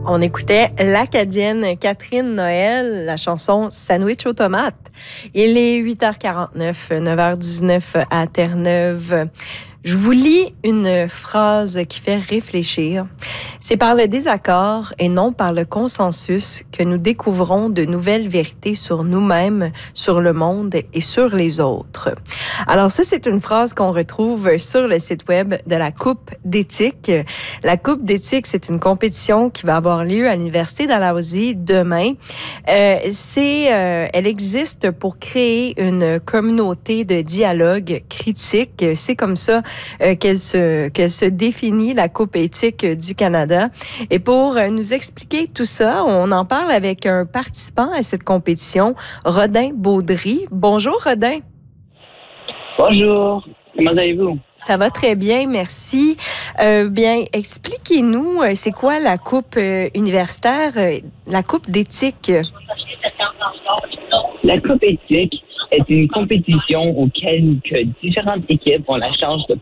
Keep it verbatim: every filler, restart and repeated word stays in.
On écoutait l'Acadienne Catherine Noël, la chanson « Sandwich aux tomates ». Il est huit heures quarante-neuf, neuf heures dix-neuf à Terre-Neuve. Je vous lis une phrase qui fait réfléchir. C'est par le désaccord et non par le consensus que nous découvrons de nouvelles vérités sur nous-mêmes, sur le monde et sur les autres. Alors ça, c'est une phrase qu'on retrouve sur le site web de la Coupe d'éthique. La Coupe d'éthique, c'est une compétition qui va avoir lieu à l'Université Dalhousie demain. Euh, c'est, euh, elle existe pour créer une communauté de dialogue critique. C'est comme ça Euh, qu'elle se qu'elle se définit, la Coupe éthique du Canada. Et pour euh, nous expliquer tout ça, on en parle avec un participant à cette compétition, Rodin Baudry. Bonjour Rodin. Bonjour, comment allez-vous? Ça va très bien, merci. Euh, bien, expliquez-nous, euh, c'est quoi la Coupe euh, universitaire, euh, la Coupe d'éthique? La Coupe éthique est une compétition auquel que différentes équipes ont la chance de